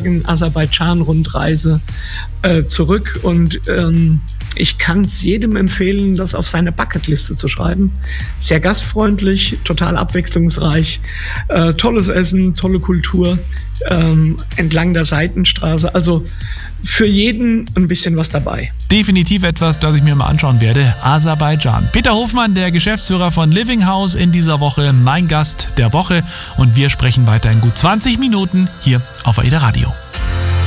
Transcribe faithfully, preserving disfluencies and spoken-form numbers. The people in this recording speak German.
Tagen Aserbaidschan-Rundreise äh, zurück und ähm, ich kann es jedem empfehlen, das auf seine Bucketliste zu schreiben. Sehr gastfreundlich, total abwechslungsreich, äh, tolles Essen, tolle Kultur ähm, entlang der Seitenstraße. Also für jeden ein bisschen was dabei. Definitiv etwas, das ich mir mal anschauen werde. Aserbaidschan. Peter Hofmann, der Geschäftsführer von Living House, in dieser Woche mein Gast der Woche. Und wir sprechen weiter in gut zwanzig Minuten hier auf AIDA Radio.